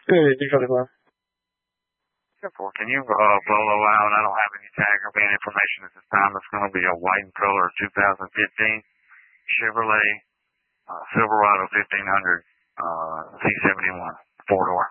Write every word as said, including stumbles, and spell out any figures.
Hey, Charlie Five. Therefore, can you uh, blow low out? I don't have any tag or band information at this time. It's going to be a white and color two thousand fifteen Chevrolet uh, Silverado fifteen hundred uh, C seventy-one four door.